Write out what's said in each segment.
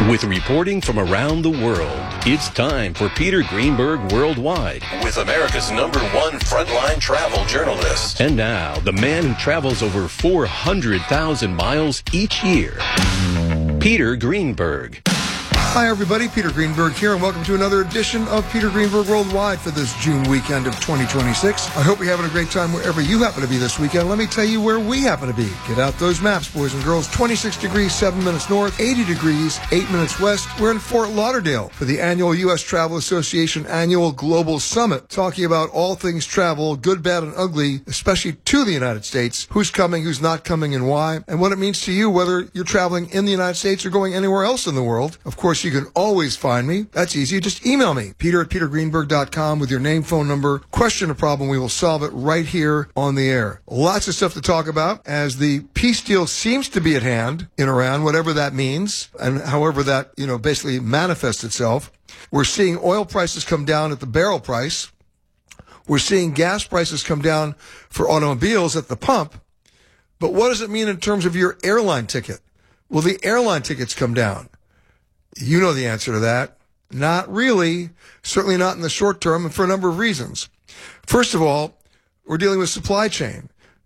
With reporting from around the world, it's time for Peter Greenberg Worldwide with America's #1 frontline travel journalist. And now, the man who travels over 400,000 miles each year, Peter Greenberg. Hi, everybody. Peter Greenberg here, and welcome to another edition of Peter Greenberg Worldwide for this June weekend of 2026. I hope you're having a great time wherever you happen to be this weekend. Let me tell you where we happen to be. Get out those maps, boys and girls. 26 degrees, 7 minutes north, 80 degrees, 8 minutes west. We're in Fort Lauderdale for the annual U.S. Travel Association Annual Global Summit, talking about all things travel, good, bad, and ugly, especially to the United States. Who's coming, who's not coming, and why, and what it means to you, whether you're traveling in the United States or going anywhere else in the world. Of course, you can always find me. That's easy. Just email me, peter@petergreenberg.com, with your name, phone number, question, or problem. We will solve it right here on the air. Lots of stuff to talk about as the peace deal seems to be at hand in Iran, whatever that means, and however that, basically manifests itself. We're seeing oil prices come down at the barrel price. We're seeing gas prices come down for automobiles at the pump. But what does it mean in terms of your airline ticket? Will the airline tickets come down? You know the answer to that. Not really. Certainly not in the short term, and for a number of reasons. First of all, we're dealing with supply chain.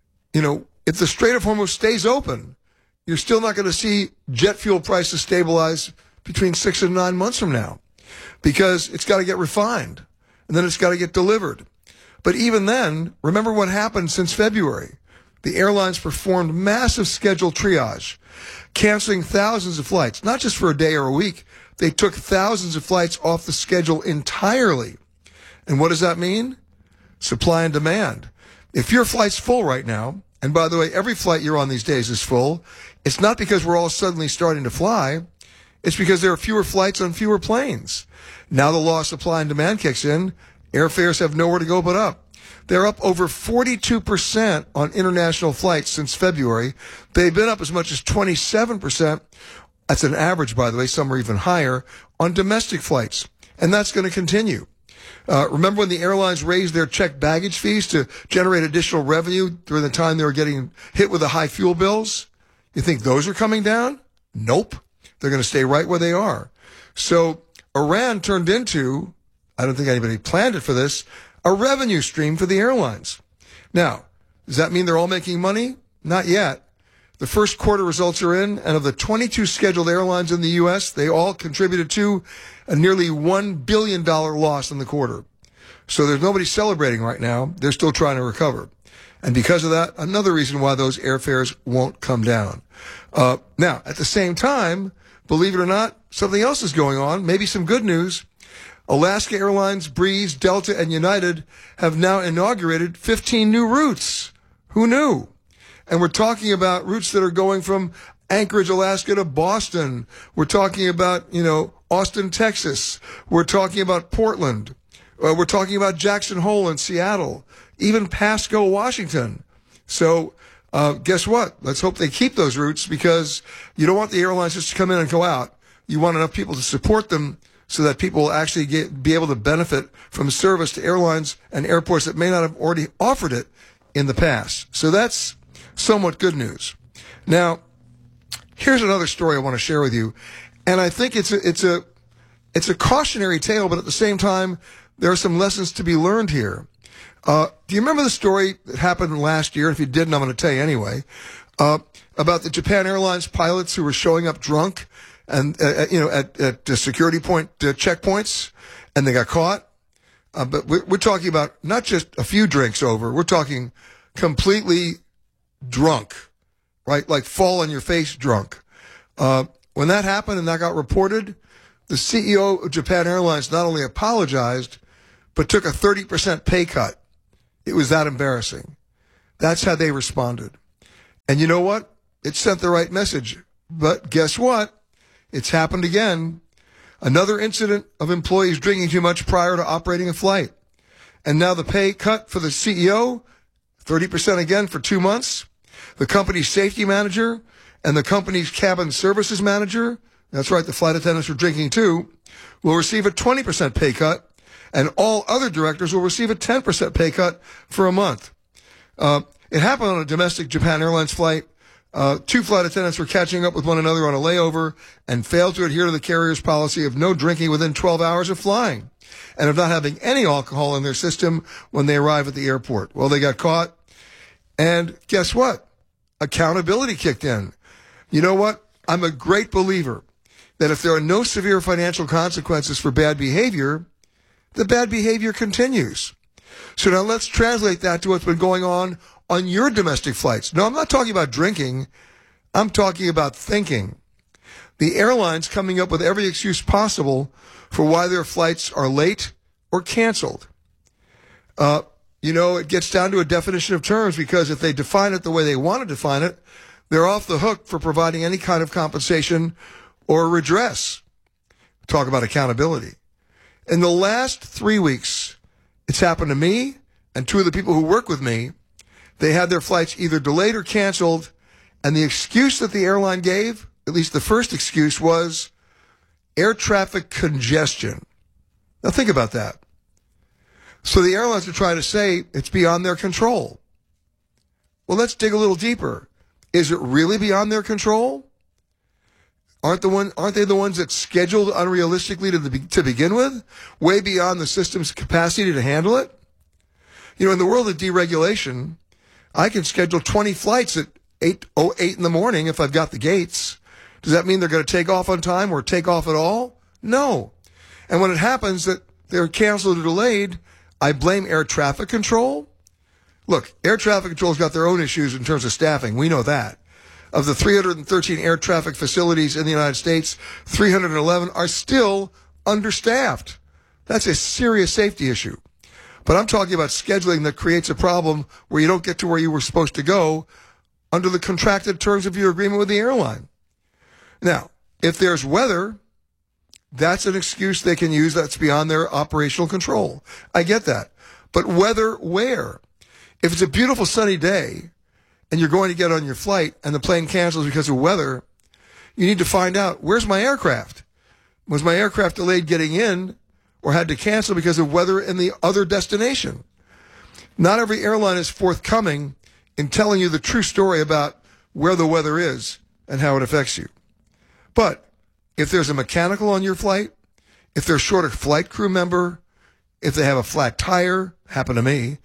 If the Strait of Hormuz stays open, you're still not going to see jet fuel prices stabilize between 6 and 9 months from now, because it's got to get refined, and then it's got to get delivered. But even then, remember what happened since February. The airlines performed massive schedule triage, canceling thousands of flights, not just for a day or a week. They took thousands of flights off the schedule entirely. And what does that mean? Supply and demand. If your flight's full right now, and by the way, every flight you're on these days is full, it's not because we're all suddenly starting to fly. It's because there are fewer flights on fewer planes. Now the law of supply and demand kicks in. Airfares have nowhere to go but up. They're up over 42% on international flights since February. They've been up as much as 27%. That's an average, by the way. Some are even higher on domestic flights. And that's going to continue. Remember when the airlines raised their checked baggage fees to generate additional revenue during the time they were getting hit with the high fuel bills? You think those are coming down? Nope. They're going to stay right where they are. So Iran turned into, I don't think anybody planned it for this, a revenue stream for the airlines. Now, does that mean they're all making money? Not yet. The first quarter results are in, and of the 22 scheduled airlines in the U.S., they all contributed to a nearly $1 billion loss in the quarter. So there's nobody celebrating right now. They're still trying to recover. And because of that, another reason why those airfares won't come down. Now, at the same time, believe it or not, something else is going on, maybe some good news. Alaska Airlines, Breeze, Delta, and United have now inaugurated 15 new routes. Who knew? And we're talking about routes that are going from Anchorage, Alaska to Boston. We're talking about, Austin, Texas. We're talking about Portland. We're talking about Jackson Hole in Seattle, even Pasco, Washington. So guess what? Let's hope they keep those routes, because you don't want the airlines just to come in and go out. You want enough people to support them so that people will actually be able to benefit from service to airlines and airports that may not have already offered it in the past. So that's somewhat good news. Now, here's another story I want to share with you, and I think it's a cautionary tale, but at the same time, there are some lessons to be learned here. Do you remember the story that happened last year? If you didn't, I'm going to tell you anyway, about the Japan Airlines pilots who were showing up drunk and at the security point checkpoints, and they got caught. But we're talking about not just a few drinks over. We're talking completely drunk, right? Like fall on your face drunk. When that happened and that got reported, the CEO of Japan Airlines not only apologized, but took a 30% pay cut. It was that embarrassing. That's how they responded. And you know what? It sent the right message. But guess what? It's happened again. Another incident of employees drinking too much prior to operating a flight. And now the pay cut for the CEO, 30% again for 2 months. The company's safety manager and the company's cabin services manager, that's right, the flight attendants were drinking too, will receive a 20% pay cut, and all other directors will receive a 10% pay cut for a month. It happened on a domestic Japan Airlines flight Two flight attendants were catching up with one another on a layover and failed to adhere to the carrier's policy of no drinking within 12 hours of flying and of not having any alcohol in their system when they arrive at the airport. Well, they got caught. And guess what? Accountability kicked in. You know what? I'm a great believer that if there are no severe financial consequences for bad behavior, the bad behavior continues. So now let's translate that to what's been going on your domestic flights. No, I'm not talking about drinking. I'm talking about thinking. The airlines coming up with every excuse possible for why their flights are late or canceled. It gets down to a definition of terms, because if they define it the way they want to define it, they're off the hook for providing any kind of compensation or redress. Talk about accountability. In the last 3 weeks, it's happened to me and two of the people who work with me. They had their flights either delayed or canceled, and the excuse that the airline gave, at least the first excuse, was air traffic congestion. Now think about that. So the airlines are trying to say it's beyond their control. Well, let's dig a little deeper. Is it really beyond their control? Aren't they the ones that scheduled unrealistically to begin with, way beyond the system's capacity to handle it? In the world of deregulation, I can schedule 20 flights at 8:08 in the morning if I've got the gates. Does that mean they're going to take off on time or take off at all? No. And when it happens that they're canceled or delayed, I blame air traffic control. Look, air traffic control's got their own issues in terms of staffing. We know that. Of the 313 air traffic facilities in the United States, 311 are still understaffed. That's a serious safety issue. But I'm talking about scheduling that creates a problem where you don't get to where you were supposed to go under the contracted terms of your agreement with the airline. Now, if there's weather, that's an excuse they can use that's beyond their operational control. I get that. But weather where? If it's a beautiful sunny day and you're going to get on your flight and the plane cancels because of weather, you need to find out, where's my aircraft? Was my aircraft delayed getting in or had to cancel because of weather in the other destination? Not every airline is forthcoming in telling you the true story about where the weather is and how it affects you. But if there's a mechanical on your flight, if they're short a flight crew member, if they have a flat tire, happened to me,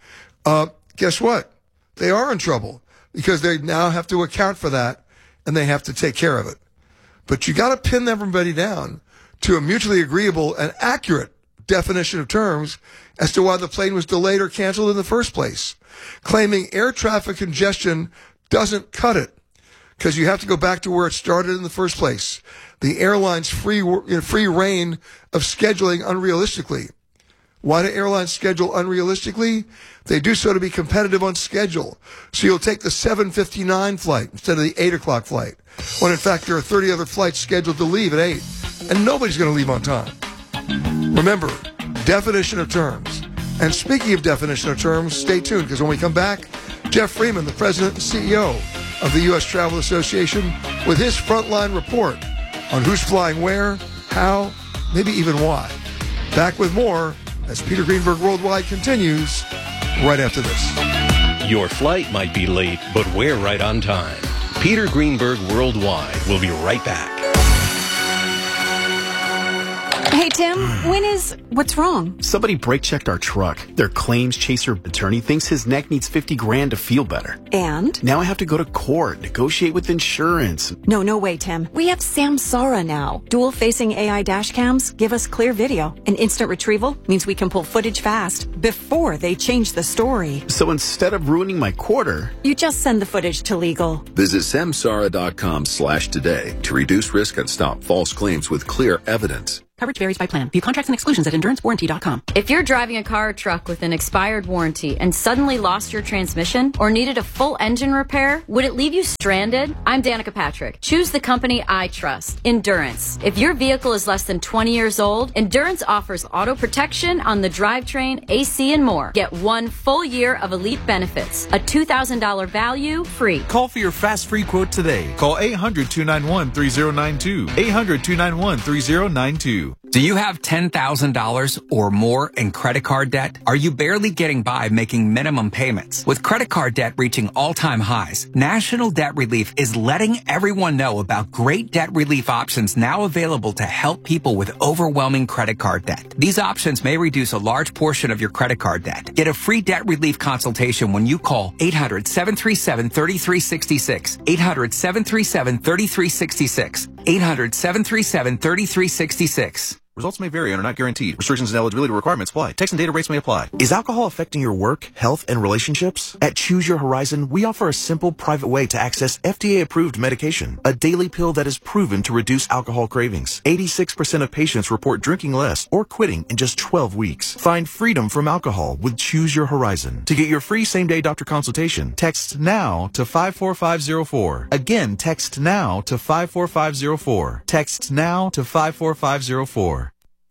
guess what? They are in trouble because they now have to account for that and they have to take care of it. But you got to pin everybody down to a mutually agreeable and accurate definition of terms as to why the plane was delayed or canceled in the first place. Claiming air traffic congestion doesn't cut it, because you have to go back to where it started in the first place. The airline's free reign of scheduling unrealistically. Why do airlines schedule unrealistically? They do so to be competitive on schedule. So you'll take the 7:59 flight instead of the 8 o'clock flight, when in fact there are 30 other flights scheduled to leave at 8, and nobody's going to leave on time. Remember, definition of terms. And speaking of definition of terms, stay tuned, because when we come back, Jeff Freeman, the president and CEO of the U.S. Travel Association, with his frontline report on who's flying where, how, maybe even why. Back with more as Peter Greenberg Worldwide continues right after this. Your flight might be late, but we're right on time. Peter Greenberg Worldwide will be right back. Hey, Tim, what's wrong? Somebody brake checked our truck. Their claims chaser attorney thinks his neck needs $50,000 to feel better. And? Now I have to go to court, negotiate with insurance. No way, Tim. We have Samsara now. Dual-facing AI dash cams give us clear video. And instant retrieval means we can pull footage fast before they change the story. So instead of ruining my quarter, you just send the footage to legal. Visit samsara.com/today to reduce risk and stop false claims with clear evidence. Coverage varies by plan. View contracts and exclusions at endurancewarranty.com. If you're driving a car or truck with an expired warranty and suddenly lost your transmission or needed a full engine repair, would it leave you stranded? I'm Danica Patrick. Choose the company I trust, Endurance. If your vehicle is less than 20 years old, Endurance offers auto protection on the drivetrain, AC, and more. Get 1 full year of elite benefits, a $2,000 value, free. Call for your fast free quote today. Call 800-291-3092. 800-291-3092. Do you have $10,000 or more in credit card debt? Are you barely getting by making minimum payments? With credit card debt reaching all-time highs, National Debt Relief is letting everyone know about great debt relief options now available to help people with overwhelming credit card debt. These options may reduce a large portion of your credit card debt. Get a free debt relief consultation when you call 800-737-3366. 800-737-3366. 800-737-3366. Results may vary and are not guaranteed. Restrictions and eligibility requirements apply. Text and data rates may apply. Is alcohol affecting your work, health, and relationships? At Choose Your Horizon, we offer a simple, private way to access FDA-approved medication, a daily pill that is proven to reduce alcohol cravings. 86% of patients report drinking less or quitting in just 12 weeks. Find freedom from alcohol with Choose Your Horizon. To get your free same-day doctor consultation, text NOW to 54504. Again, text NOW to 54504. Text NOW to 54504.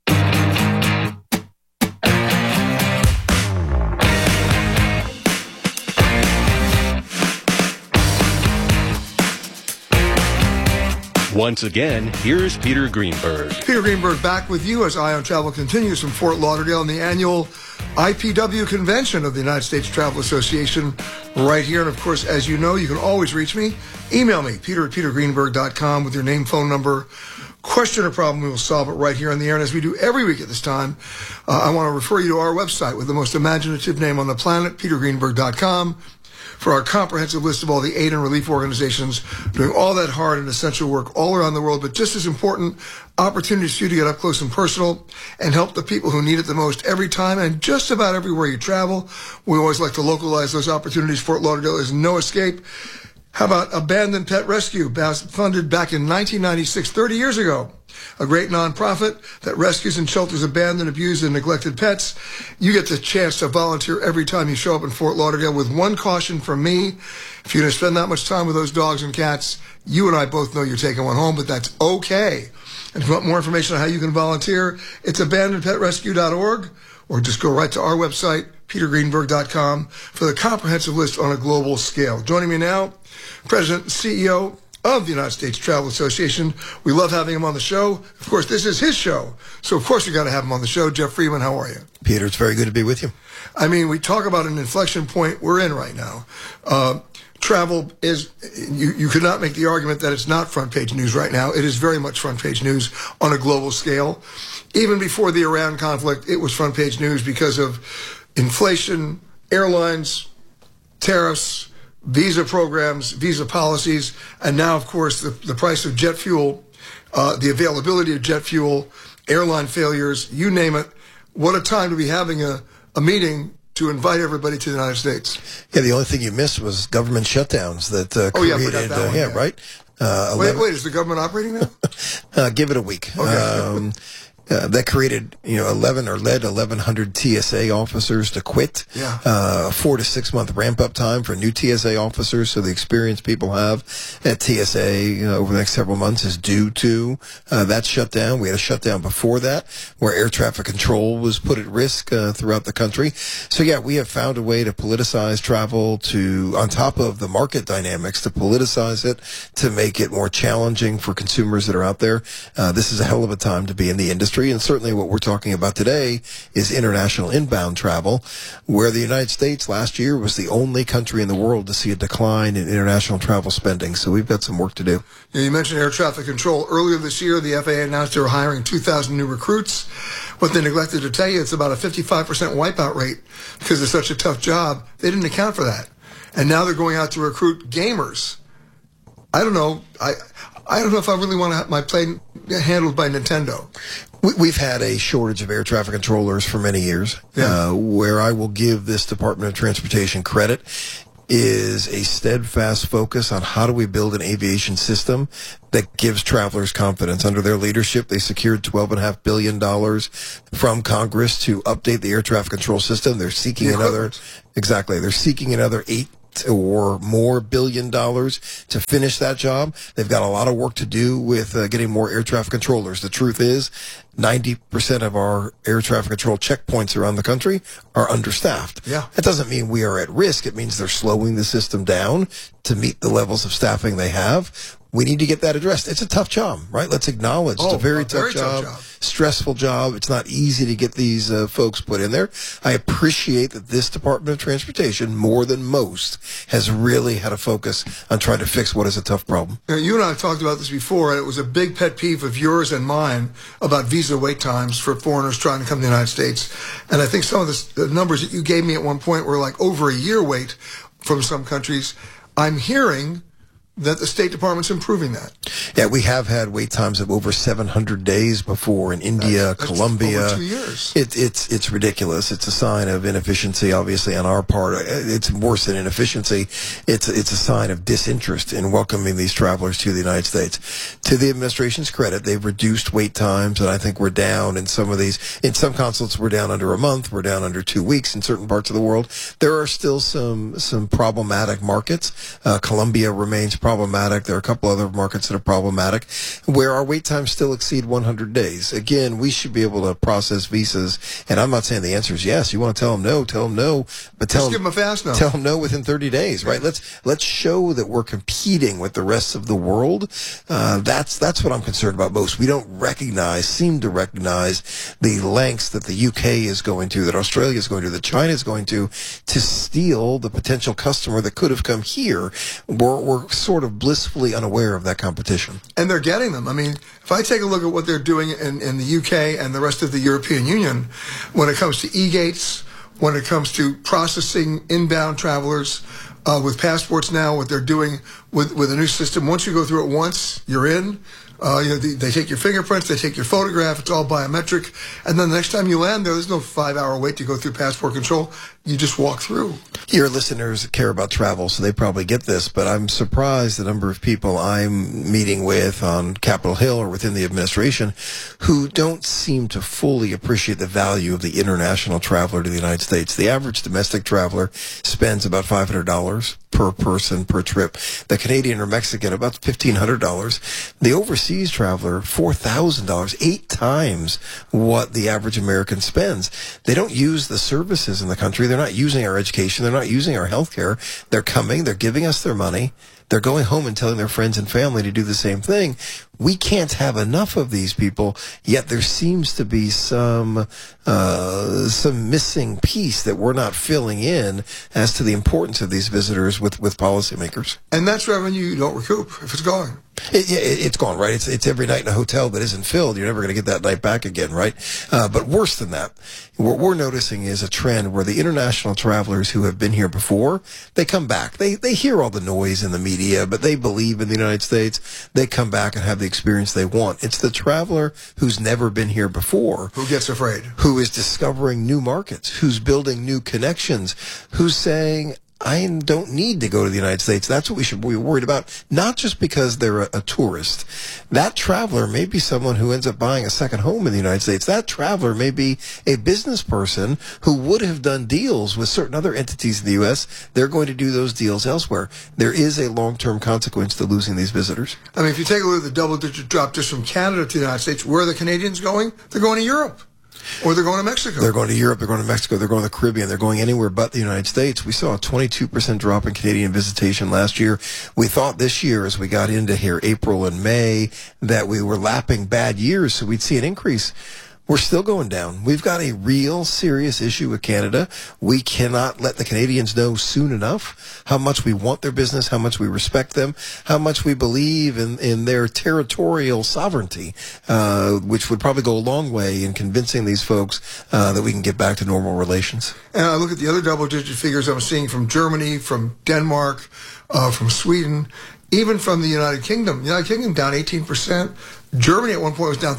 Once again, here's Peter Greenberg. Peter Greenberg back with you as Eye on Travel continues from Fort Lauderdale in the annual IPW convention of the United States Travel Association right here. And of course, as you know, you can always reach me. Email me, peter@petergreenberg.com with your name, phone number, question or problem. We will solve it right here on the air. And as we do every week at this time, I want to refer you to our website with the most imaginative name on the planet, petergreenberg.com. for our comprehensive list of all the aid and relief organizations doing all that hard and essential work all around the world, but just as important, opportunities for you to get up close and personal and help the people who need it the most every time and just about everywhere you travel. We always like to localize those opportunities. Fort Lauderdale is no escape. How about Abandoned Pet Rescue, funded back in 1996, 30 years ago? A great nonprofit that rescues and shelters abandoned, abused, and neglected pets. You get the chance to volunteer every time you show up in Fort Lauderdale with one caution from me. If you're going to spend that much time with those dogs and cats, you and I both know you're taking one home, but that's okay. And if you want more information on how you can volunteer, it's abandonedpetrescue.org, or just go right to our website, petergreenberg.com, for the comprehensive list on a global scale. Joining me now, President and CEO of the United States Travel Association. We love having him on the show. Of course, this is his show, so of course we got to have him on the show. Jeff Friedman, how are you? Peter, it's very good to be with you. I mean, we talk about an inflection point we're in right now. Travel is, you could not make the argument that it's not front page news right now. It is very much front page news on a global scale. Even before the Iran conflict, it was front page news because of inflation, airlines, tariffs, visa programs, visa policies, and now, of course, the price of jet fuel, the availability of jet fuel, airline failures, you name it. What a time to be having a meeting to invite everybody to the United States. Yeah, the only thing you missed was government shutdowns that created, I forgot that one, yeah. Right? Wait, is the government operating now? Give it a week. Okay. That created, 1,100 TSA officers to quit. Yeah. 4 to 6 month ramp up time for new TSA officers. So the experience people have at TSA over the next several months is due to that shutdown. We had a shutdown before that where air traffic control was put at risk throughout the country. So yeah, we have found a way to politicize travel on top of the market dynamics, to politicize it, to make it more challenging for consumers that are out there. This is a hell of a time to be in the industry. And certainly what we're talking about today is international inbound travel, where the United States last year was the only country in the world to see a decline in international travel spending. So we've got some work to do. Yeah, you mentioned air traffic control. Earlier this year, the FAA announced they were hiring 2,000 new recruits. What they neglected to tell you, it's about a 55% wipeout rate because it's such a tough job. They didn't account for that. And now they're going out to recruit gamers. I don't know. I don't know if I really want to have my plane handled by Nintendo. We've had a shortage of air traffic controllers for many years. Yeah. Where I will give this Department of Transportation credit is a steadfast focus on how do we build an aviation system that gives travelers confidence. Under their leadership, they secured $12.5 billion from Congress to update the air traffic control system. They're seeking They're seeking another $8 or more billion dollars to finish that job. They've got a lot of work to do with getting more air traffic controllers. The truth is 90% of our air traffic control checkpoints around the country are understaffed. Yeah. That doesn't mean we are at risk. It means they're slowing the system down to meet the levels of staffing they have. we need to get that addressed. It's a tough job, right? Let's acknowledge it's a very tough job, stressful job. It's not easy to get these folks put in there. I appreciate that this Department of Transportation, more than most, has really had a focus on trying to fix what is a tough problem. You and I talked about this before, and it was a big pet peeve of yours and mine about visa wait times for foreigners trying to come to the United States. And I think some of the numbers that you gave me at one point were like over a year wait from some countries. I'm hearing that the State Department's improving that. Yeah, we have had wait times of over 700 days before in India, that's Colombia. Over 2 years. It's ridiculous. It's a sign of inefficiency, obviously, on our part. It's worse than inefficiency. It's a sign of disinterest in welcoming these travelers to the United States. To the administration's credit, they've reduced wait times, and I think we're down in some of these. In some consulates, we're down under a month. We're down under 2 weeks in certain parts of the world. There are still some problematic markets. Colombia remains problematic. There are a couple other markets that are problematic where our wait times still exceed 100 days. Again, we should be able to process visas, and I'm not saying the answer is yes. You want to tell them no, but give them a fast no. Tell them no within 30 days, right? Let's show that we're competing with the rest of the world. That's what I'm concerned about most. We don't seem to recognize the lengths that the UK is going to, that Australia is going to, that China is going to steal the potential customer that could have come here. We're sort of blissfully unaware of that competition. And they're getting them. I mean, if I take a look at what they're doing in the UK and the rest of the European Union, when it comes to e-gates, when it comes to processing inbound travelers with passports now, what they're doing with a new system, once you go through it once, you're in. They take your fingerprints, they take your photograph, it's all biometric, and then the next time you land there's no 5-hour wait to go through passport control. You just walk through. Your listeners care about travel, so they probably get this, but I'm surprised the number of people I'm meeting with on Capitol Hill or within the administration who don't seem to fully appreciate the value of the international traveler to the United States. The average domestic traveler spends about $500 per person per trip. The Canadian or Mexican, about $1,500. The overseas traveler, $4,000, 8 times what the average American spends. They don't use the services in the country. They're not using our education. They're not using our health care. They're coming. They're giving us their money. They're going home and telling their friends and family to do the same thing. We can't have enough of these people, yet there seems to be some missing piece that we're not filling in as to the importance of these visitors with policymakers. And that's revenue you don't recoup if it's gone. It's gone, right? It's every night in a hotel that isn't filled. You're never going to get that night back again, right? But worse than that, what we're noticing is a trend where the international travelers who have been here before, they come back. They hear all the noise in the media, but they believe in the United States. They come back and have the experience they want. It's the traveler who's never been here before who gets afraid, who is discovering new markets, who's building new connections, who's saying, I don't need to go to the United States. That's what we should be worried about, not just because they're a tourist. That traveler may be someone who ends up buying a second home in the United States. That traveler may be a business person who would have done deals with certain other entities in the U.S. They're going to do those deals elsewhere. There is a long-term consequence to losing these visitors. I mean, if you take a look at the double-digit drop just from Canada to the United States, where are the Canadians going? They're going to Europe. Or they're going to Mexico. They're going to Europe, they're going to Mexico, they're going to the Caribbean, they're going anywhere but the United States. We saw a 22% drop in Canadian visitation last year. We thought this year, as we got into here, April and May, that we were lapping bad years, so we'd see an increase. We're still going down. We've got a real serious issue with Canada. We cannot let the Canadians know soon enough how much we want their business, how much we respect them, how much we believe in their territorial sovereignty, which would probably go a long way in convincing these folks that we can get back to normal relations. And I look at the other double-digit figures I'm seeing from Germany, from Denmark, from Sweden, even from the United Kingdom. The United Kingdom down 18%. Germany at one point was down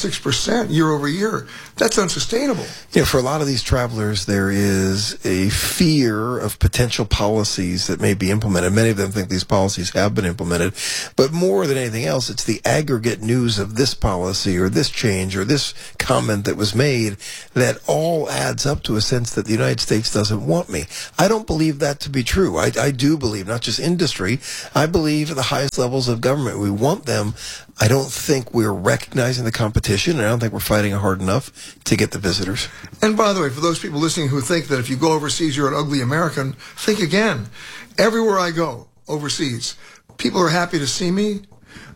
36% year over year. That's unsustainable. For a lot of these travelers, there is a fear of potential policies that may be implemented. Many of them think these policies have been implemented. But more than anything else, it's the aggregate news of this policy or this change or this comment that was made that all adds up to a sense that the United States doesn't want me. I don't believe that to be true. I do believe, not just industry, I believe at the highest levels of government, we want them. I don't think we're recognizing the competition, and I don't think we're fighting hard enough to get the visitors. And by the way, for those people listening who think that if you go overseas, you're an ugly American, think again. Everywhere I go overseas, people are happy to see me.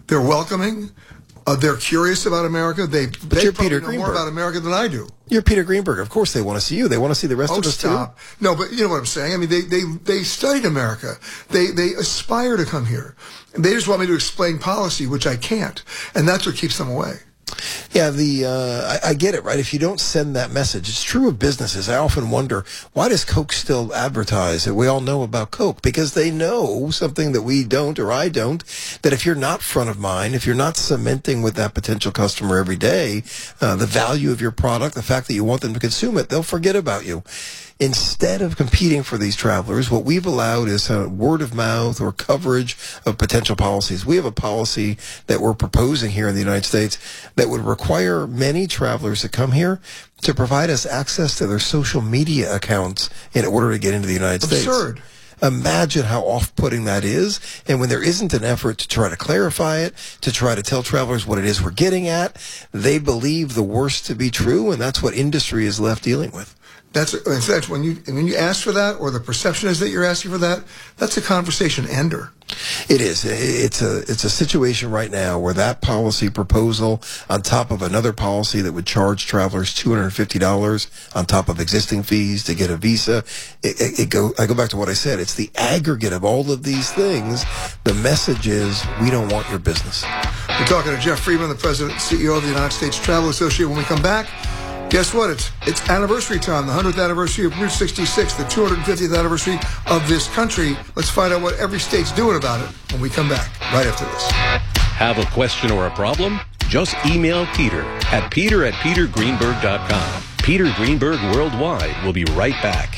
They're welcoming. They're curious about America. They you're probably Peter know more Greenberg. about America than I do. You're Peter Greenberg. Of course they want to see you. They want to see the rest of us Stop. too. No, but you know what I'm saying. I mean, they studied America. They aspire to come here. And they just want me to explain policy, which I can't. And that's what keeps them away. Yeah, I get it, right? If you don't send that message, it's true of businesses. I often wonder, why does Coke still advertise that we all know about Coke? Because they know something that we don't or I don't, that if you're not front of mind, if you're not cementing with that potential customer every day, the value of your product, the fact that you want them to consume it, they'll forget about you. Instead of competing for these travelers, what we've allowed is word of mouth or coverage of potential policies. We have a policy that we're proposing here in the United States that would require many travelers that come here to provide us access to their social media accounts in order to get into the United States. Absurd. Imagine how off-putting that is. And when there isn't an effort to try to clarify it, to try to tell travelers what it is we're getting at, they believe the worst to be true, and that's what industry is left dealing with. That's when you ask for that, or the perception is that you're asking for that. That's a conversation ender. It is. It's a situation right now where that policy proposal, on top of another policy that would charge travelers $250 on top of existing fees to get a visa. I go back to what I said. It's the aggregate of all of these things. The message is, we don't want your business. We're talking to Jeff Friedman, the president and CEO of the United States Travel Association. When we come back, guess what? It's anniversary time, the 100th anniversary of Route 66, the 250th anniversary of this country. Let's find out what every state's doing about it when we come back, right after this. Have a question or a problem? Just email Peter at peter@petergreenberg.com. Peter Greenberg Worldwide will be right back.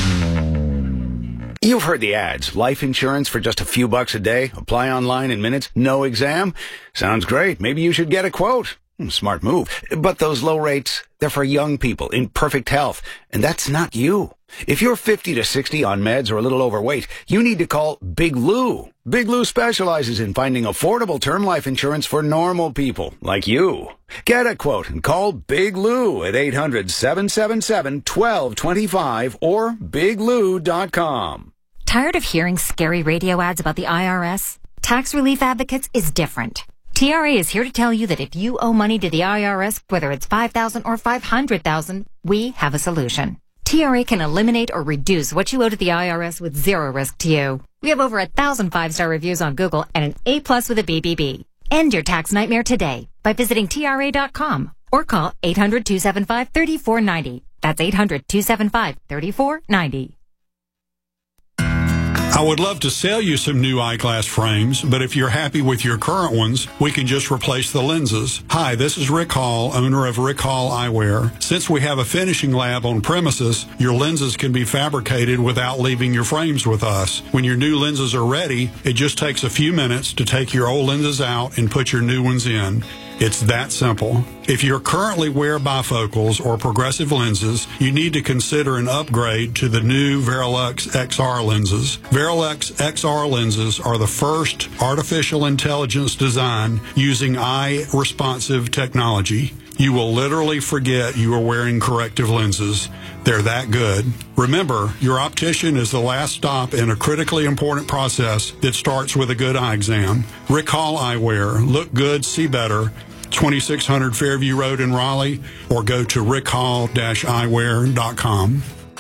You've heard the ads. Life insurance for just a few bucks a day. Apply online in minutes. No exam. Sounds great. Maybe you should get a quote. Smart move. But those low rates, they're for young people in perfect health. And that's not you. If you're 50 to 60 on meds or a little overweight, you need to call Big Lou. Big Lou specializes in finding affordable term life insurance for normal people like you. Get a quote and call Big Lou at 800-777-1225 or biglou.com. Tired of hearing scary radio ads about the IRS? Tax Relief Advocates is different. TRA is here to tell you that if you owe money to the IRS, whether it's $5,000 or $500,000, we have a solution. TRA can eliminate or reduce what you owe to the IRS with zero risk to you. We have over 1,000 5-star reviews on Google and an A+ with a BBB. End your tax nightmare today by visiting TRA.com or call 800-275-3490. That's 800-275-3490. I would love to sell you some new eyeglass frames, but if you're happy with your current ones, we can just replace the lenses. Hi, this is Rick Hall, owner of Rick Hall Eyewear. Since we have a finishing lab on premises, your lenses can be fabricated without leaving your frames with us. When your new lenses are ready, it just takes a few minutes to take your old lenses out and put your new ones in. It's that simple. If you currently wear bifocals or progressive lenses, you need to consider an upgrade to the new Verilux XR lenses. Verilux XR lenses are the first artificial intelligence design using eye-responsive technology. You will literally forget you are wearing corrective lenses. They're that good. Remember, your optician is the last stop in a critically important process that starts with a good eye exam. Rick Hall Eyewear. Look good, see better. 2600 Fairview Road in Raleigh, or go to rickhall-eyewear.com.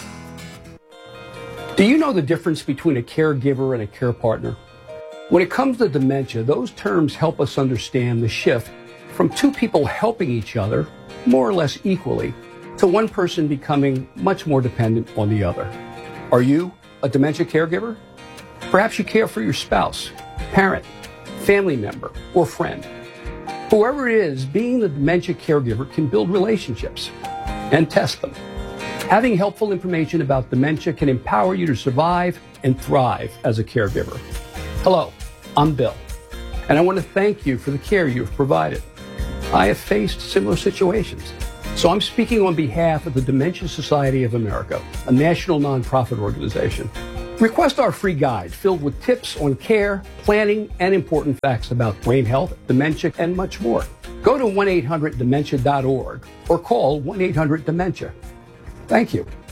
Do you know the difference between a caregiver and a care partner? When it comes to dementia, those terms help us understand the shift from two people helping each other, more or less equally, to one person becoming much more dependent on the other. Are you a dementia caregiver? Perhaps you care for your spouse, parent, family member, or friend. Whoever it is, being the dementia caregiver can build relationships and test them. Having helpful information about dementia can empower you to survive and thrive as a caregiver. Hello, I'm Bill, and I want to thank you for the care you've provided. I have faced similar situations, so I'm speaking on behalf of the Dementia Society of America, a national nonprofit organization. Request our free guide filled with tips on care, planning, and important facts about brain health, dementia, and much more. Go to 1-800-DEMENTIA.org or call 1-800-DEMENTIA. Thank you.